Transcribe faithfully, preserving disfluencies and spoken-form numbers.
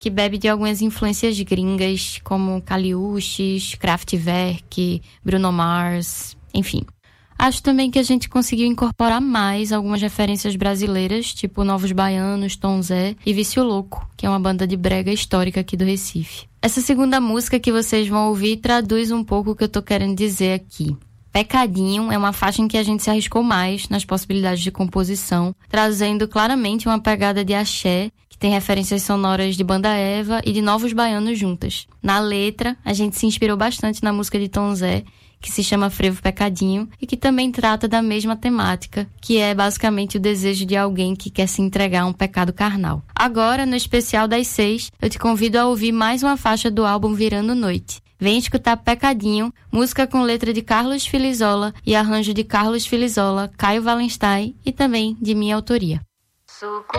que bebe de algumas influências gringas, como Caliuches, Kraftwerk, Bruno Mars, enfim. Acho também que a gente conseguiu incorporar mais algumas referências brasileiras, tipo Novos Baianos, Tom Zé e Vício Louco, que é uma banda de brega histórica aqui do Recife. Essa segunda música que vocês vão ouvir traduz um pouco o que eu tô querendo dizer aqui. Pecadinho é uma faixa em que a gente se arriscou mais nas possibilidades de composição, trazendo claramente uma pegada de axé, que tem referências sonoras de Banda Eva e de Novos Baianos juntas. Na letra, a gente se inspirou bastante na música de Tom Zé, que se chama Frevo Pecadinho, e que também trata da mesma temática, que é basicamente o desejo de alguém que quer se entregar a um pecado carnal. Agora, no especial das seis, eu te convido a ouvir mais uma faixa do álbum Virando Noite. Vem escutar Pecadinho, música com letra de Carlos Filizola e arranjo de Carlos Filizola, Caio Wallenstein e também de minha autoria. Suco